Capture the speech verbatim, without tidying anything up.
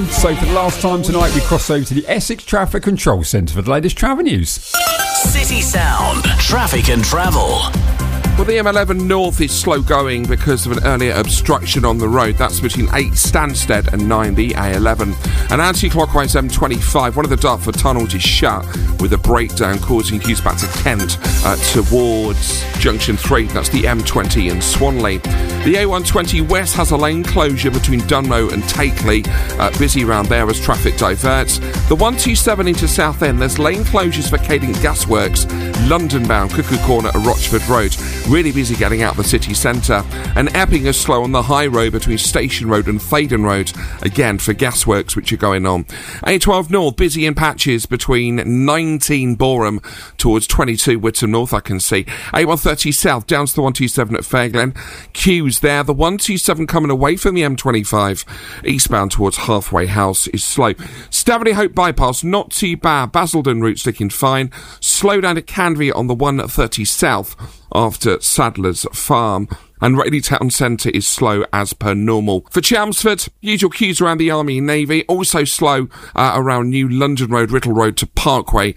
So for the last time tonight, we cross over to the Essex Traffic Control Centre for the latest travel news. City Sound, traffic and travel. Well, the M eleven North is slow going because of an earlier obstruction on the road. That's between eight Stansted and nine the A eleven. And anti-clockwise M twenty-five, one of the Dartford tunnels is shut with a breakdown causing queues back to Kent uh, towards Junction three. That's the M twenty in Swanley. The A one twenty West has a lane closure between Dunmow and Takeley. Uh, busy around there as traffic diverts. The one twenty-seven into Southend, there's lane closures for Cadent Gasworks, London bound, Cuckoo Corner at Rochford Road. Really busy getting out the city centre. And Epping is slow on the high road between Station Road and Thaden Road, again for gasworks which are going on. A twelve North, busy in patches between nineteen Boreham towards twenty-two Whittam North, I can see. A one thirty South, down to the one twenty-seven at Fairglen. Queues there. The one twenty-seven coming away from the M twenty-five, eastbound towards Halfway House, is slow. Staveley Hope Bypass, not too bad. Basildon route's looking fine. Slow down at Canvey on the one thirty South after Sadler's Farm. And Rayleigh Town Centre is slow as per normal. For Chelmsford, usual queues around the Army and Navy, also slow uh, around New London Road, Riddle Road to Parkway,